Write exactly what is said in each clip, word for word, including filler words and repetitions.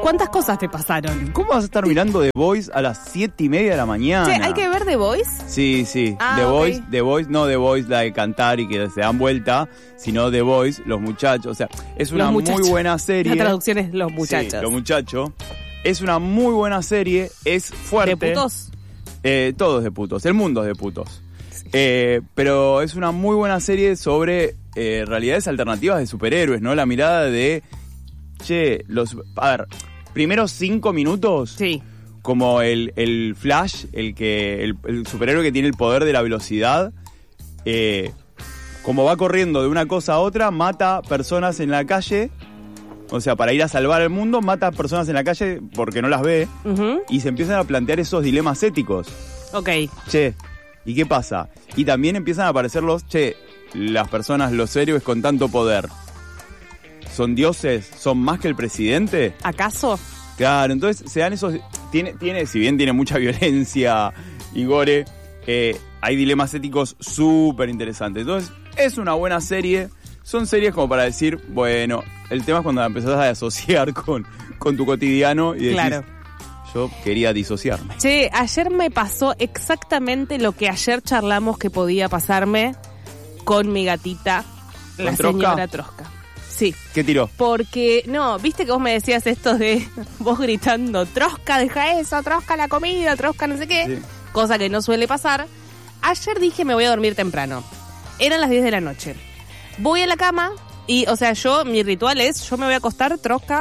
¿Cuántas cosas te pasaron? ¿Cómo vas a estar mirando The Voice a las siete y media de la mañana? Che, ¿hay que ver The Voice? Sí, sí. Ah, The ok. Voice, The Voice, no The Voice la de cantar y que se dan vuelta, sino The Voice, los muchachos. O sea, es una muy buena serie. La traducción es los muchachos. Sí, los muchachos. Es una muy buena serie, es fuerte. ¿De putos? Eh, todos de putos, el mundo es de putos. Eh, pero es una muy buena serie sobre eh, realidades alternativas de superhéroes, ¿no? La mirada de, che, los... A ver, primeros cinco minutos, sí, como el, el Flash, el que el, el superhéroe que tiene el poder de la velocidad, eh, como va corriendo de una cosa a otra, mata personas en la calle, o sea, para ir a salvar el mundo, mata personas en la calle porque no las ve, uh-huh. y se empiezan a plantear esos dilemas éticos. Ok. Che, ¿y qué pasa? Y también empiezan a aparecer los, che, las personas, los héroes con tanto poder, ¿son dioses? ¿Son más que el presidente? ¿Acaso? Claro, entonces se dan esos... Tiene, tiene, si bien tiene mucha violencia y gore, eh, hay dilemas éticos súper interesantes. Entonces, es una buena serie. Son series como para decir, bueno, el tema es cuando la empezás a asociar con, con tu cotidiano y decís, claro, yo quería disociarme. Che, ayer me pasó exactamente lo que ayer charlamos que podía pasarme con mi gatita, la señora Trosca. Sí. ¿Qué tiró? Porque, no, viste que vos me decías esto de vos gritando, Trosca, deja eso, Trosca la comida, Trosca no sé qué, sí, cosa que no suele pasar. Ayer dije me voy a dormir temprano. Eran las diez de la noche. Voy a la cama y, o sea, yo, mi ritual es, yo me voy a acostar, Trosca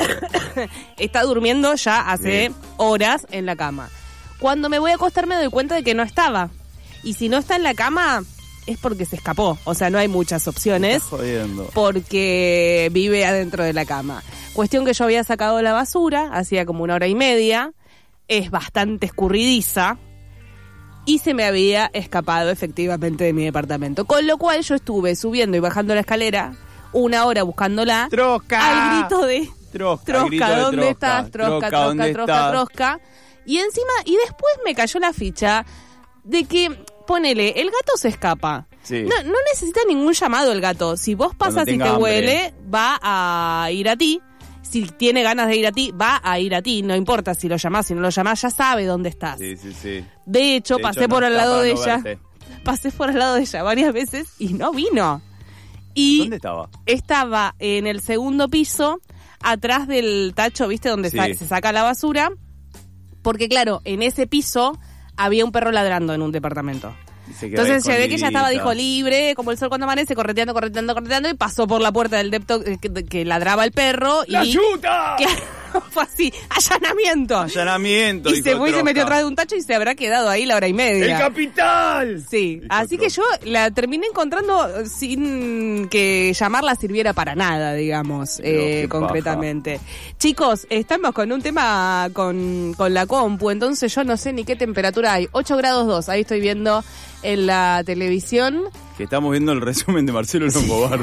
está durmiendo ya hace Bien. horas en la cama. Cuando me voy a acostar me doy cuenta de que no estaba. Y si no está en la cama, es porque se escapó. O sea, no hay muchas opciones. Jodiendo. Porque vive adentro de la cama. Cuestión que yo había sacado la basura, hacía como una hora y media. Es bastante escurridiza. Y se me había escapado efectivamente de mi departamento. Con lo cual yo estuve subiendo y bajando la escalera una hora buscándola. ¡Trosca! Al grito de... Trosca, Trosca, ¿dónde trosca, estás? Trosca, trosca, trosca, trosca, trosca. Y encima, y después me cayó la ficha de que, ponele, el gato se escapa. Sí. No, no necesita ningún llamado el gato. Si vos pasas y te hambre. huele, va a ir a ti. Si tiene ganas de ir a ti, va a ir a ti. No importa si lo llamás, si no lo llamás, ya sabe dónde estás. Sí, sí, sí. De hecho, de pasé hecho, por no al lado de no ella. Verte. Pasé por al lado de ella varias veces y no vino. Y ¿dónde estaba? Estaba en el segundo piso, atrás del tacho, ¿viste? Donde sí. sa- se saca la basura. Porque, claro, en ese piso había un perro ladrando en un departamento. Entonces se ve que ella estaba, dijo, libre, como el sol cuando amanece, correteando, correteando, correteando, y pasó por la puerta del depto que, que, que ladraba el perro. ¡La y, chuta! Claro, fue así, allanamiento. Allanamiento. Y se fue y se metió atrás de un tacho y se habrá quedado ahí la hora y media. ¡El capital! Sí, Dijo así Trosca. que yo la terminé encontrando sin que llamarla sirviera para nada, digamos, eh, concretamente. Paja. Chicos, estamos con un tema con, con la compu, entonces yo no sé ni qué temperatura hay. ocho grados dos, ahí estoy viendo en la televisión. Que estamos viendo el resumen de Marcelo Longobardi.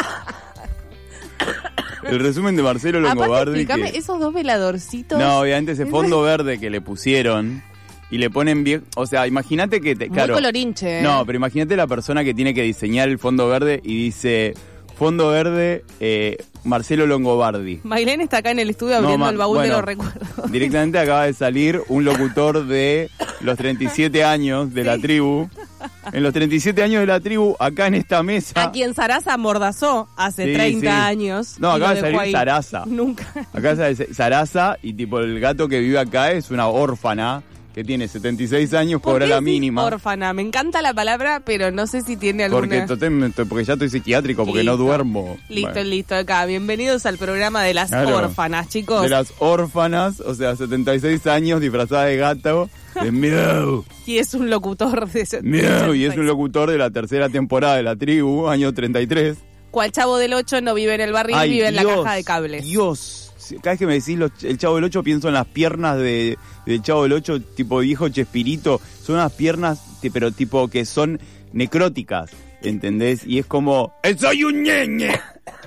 El resumen de Marcelo Longobardi. Aparte, explícame, que... esos dos veladorcitos. No, obviamente ese fondo verde que le pusieron y le ponen bien... O sea, imagínate que... Te, Muy claro, colorinche. ¿eh? No, pero imagínate la persona que tiene que diseñar el fondo verde y dice... Fondo verde, eh, Marcelo Longobardi. Mailén está acá en el estudio abriendo no, el baúl bueno, de los recuerdos. Directamente acaba de salir un locutor de los treinta y siete años de sí. la tribu. En los treinta y siete años de la tribu, acá en esta mesa... A quien Sarasa amordazó hace sí, treinta sí. años. No, acaba de salir Sarasa. Nunca. Acá sale Sarasa y tipo el gato que vive acá es una órfana que tiene setenta y seis años, cobra la mínima. Órfana, me encanta la palabra, pero no sé si tiene alguna... Porque, porque ya estoy psiquiátrico, porque listo. no duermo. Listo, bueno. listo, acá. Bienvenidos al programa de las claro. órfanas, chicos. De las órfanas, o sea, setenta y seis años, disfrazada de gato, de Miau. Y es un locutor de... ese, Miau, y es un locutor de la tercera temporada de la tribu, año treinta y tres. Cual Chavo del ocho no vive en el barrio, Ay, vive Dios, en la caja de cables. Dios. Cada vez que me decís los, el Chavo del Ocho pienso en las piernas de del Chavo del Ocho, tipo viejo Chespirito. Son unas piernas, pero tipo que son necróticas, ¿entendés? Y es como... ¡Soy un ñeñe!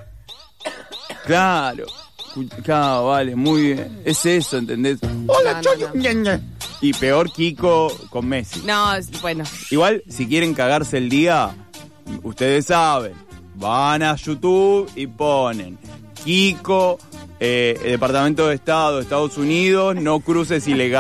Claro. Claro, vale, muy bien. Es eso, ¿entendés? ¡Hola, no, soy no, no. un ñeñe! Y peor Kiko con Messi. No, bueno. Igual, si quieren cagarse el día, ustedes saben. Van a YouTube y ponen... Kiko eh, el Departamento de Estado de Estados Unidos, no cruces ilegales.